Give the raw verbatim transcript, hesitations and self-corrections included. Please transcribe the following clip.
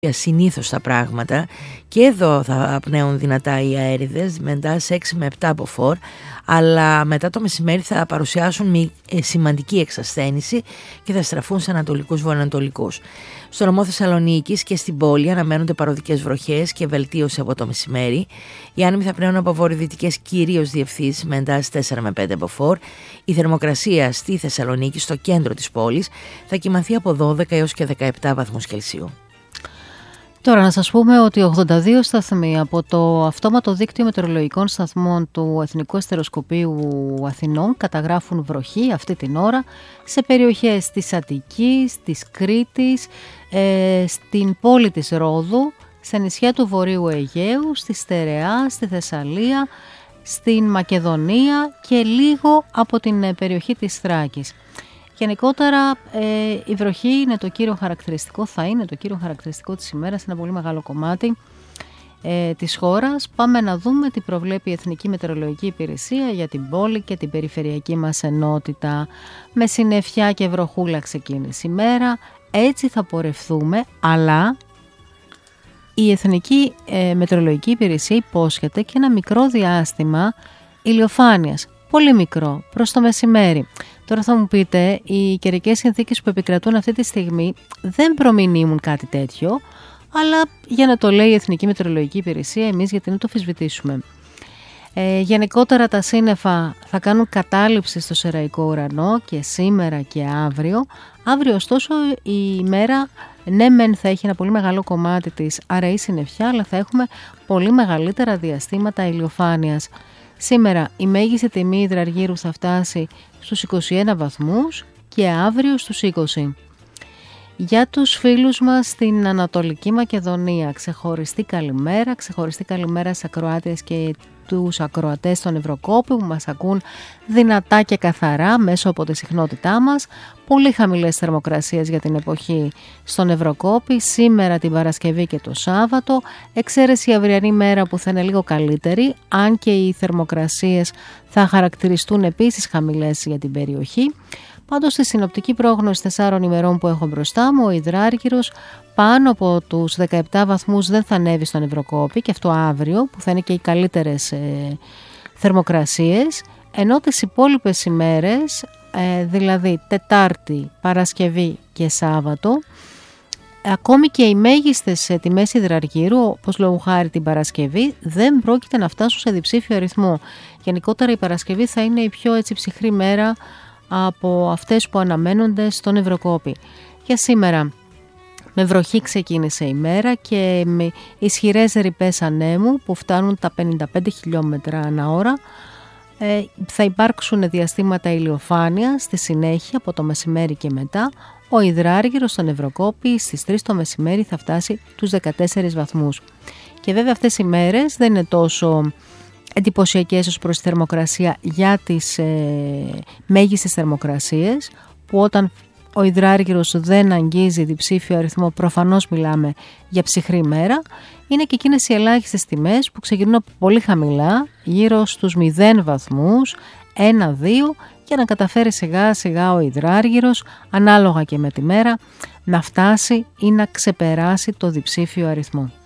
συνήθως τα πράγματα, και εδώ θα πνέουν δυνατά οι αέριδες μετά σε έξι με επτά μποφόρ, αλλά μετά το μεσημέρι θα παρουσιάσουν μη, ε, σημαντική εξασθένηση και θα στραφούν σε ανατολικούς βορειοανατολικούς. Στο νομό Θεσσαλονίκης και στην πόλη αναμένονται παροδικές βροχές και βελτίωση από το μεσημέρι. Οι άνεμοι θα πνέουν από βορειοδυτικές κυρίως διευθύνσεις με εντάσεις τέσσερα με πέντε μποφόρ. Η θερμοκρασία στη Θεσσαλονίκη, στο κέντρο της πόλης, θα κυμανθεί από δώδεκα έως και δεκαεπτά βαθμούς Κελσίου. Τώρα να σας πούμε ότι ογδόντα δύο σταθμοί από το αυτόματο δίκτυο μετεωρολογικών σταθμών του Εθνικού Αστεροσκοπείου Αθηνών καταγράφουν βροχή αυτή την ώρα σε περιοχές της Αττικής, της Κρήτης, ε, στην πόλη της Ρόδου, σε νησιά του Βορείου Αιγαίου, στη Στερεά, στη Θεσσαλία, στην Μακεδονία και λίγο από την περιοχή της Θράκης. Γενικότερα ε, η βροχή είναι το κύριο χαρακτηριστικό, θα είναι το κύριο χαρακτηριστικό της ημέρας, ένα πολύ μεγάλο κομμάτι ε, της χώρας. Πάμε να δούμε τι προβλέπει η Εθνική Μετεωρολογική Υπηρεσία για την πόλη και την περιφερειακή μας ενότητα. Με συννεφιά και βροχούλα ξεκίνησε η μέρα, έτσι θα πορευθούμε, αλλά η Εθνική ε, Μετεωρολογική Υπηρεσία υπόσχεται και ένα μικρό διάστημα ηλιοφάνειας. Πολύ μικρό, προς το μεσημέρι. Τώρα θα μου πείτε, οι καιρικές συνθήκες που επικρατούν αυτή τη στιγμή δεν προμηνύουν κάτι τέτοιο, αλλά για να το λέει η Εθνική Μετεωρολογική Υπηρεσία, εμείς γιατί να το αμφισβητήσουμε. Ε, γενικότερα τα σύννεφα θα κάνουν κατάληψη στο σεραϊκό ουρανό και σήμερα και αύριο. Αύριο ωστόσο η ημέρα ναι μεν θα έχει ένα πολύ μεγάλο κομμάτι της αραιή συννεφιά, αλλά θα έχουμε πολύ μεγαλύτερα διαστήματα ηλιοφάνειας. Σήμερα η μέγιστη τιμή υδραργύρου θα φτάσει στους είκοσι ένα βαθμούς και αύριο στους είκοσι. Για τους φίλους μας στην Ανατολική Μακεδονία, ξεχωριστή καλημέρα, ξεχωριστή καλημέρα στις ακροάτες και τους ακροατές των Ευρωκόπη που μας ακούν δυνατά και καθαρά μέσω από τη συχνότητά μας. Πολύ χαμηλές θερμοκρασίες για την εποχή στον Ευρωκόπη, σήμερα την Παρασκευή και το Σάββατο. Εξαίρεση η αυριανή μέρα που θα είναι λίγο καλύτερη, αν και οι θερμοκρασίες θα χαρακτηριστούν επίσης χαμηλές για την περιοχή. Πάντως στη συνοπτική πρόγνωση τεσσάρων ημερών που έχω μπροστά μου, ο υδράργυρος πάνω από τους δεκαεπτά βαθμούς δεν θα ανέβει στον Ευρωκόπη, και αυτό αύριο που θα είναι και οι καλύτερες ε, θερμοκρασίες, ενώ τις υπόλοιπες ημέρες, ε, δηλαδή Τετάρτη, Παρασκευή και Σάββατο, ακόμη και οι μέγιστες ε, τιμές υδραργύρου, όπως λόγου χάρη την Παρασκευή, δεν πρόκειται να φτάσουν σε διψήφιο αριθμό. Γενικότερα η Παρασκευή θα είναι η πιο έτσι ψυχρή μέρα από αυτές που αναμένονται στον Ευρωκόπη. Για σήμερα με βροχή ξεκίνησε η μέρα και με ισχυρές ρηπές ανέμου που φτάνουν τα πενήντα πέντε χιλιόμετρα ανά ώρα. Ε, θα υπάρξουν διαστήματα ηλιοφάνεια στη συνέχεια από το μεσημέρι και μετά. Ο υδράργυρος στον Ευρωκόπη στις τρεις το μεσημέρι θα φτάσει τους δεκατέσσερις βαθμούς. Και βέβαια αυτές οι μέρες δεν είναι τόσο εντυπωσιακές ως προς τη θερμοκρασία για τις ε, μέγιστες θερμοκρασίες, που όταν ο υδράργυρος δεν αγγίζει διψήφιο αριθμό προφανώς μιλάμε για ψυχρή μέρα. Είναι και εκείνες οι ελάχιστες τιμές που ξεκινούν από πολύ χαμηλά, γύρω στους μηδέν βαθμούς, ένα δύο, και να καταφέρει σιγά σιγά ο υδράργυρος, ανάλογα και με τη μέρα, να φτάσει ή να ξεπεράσει το διψήφιο αριθμό.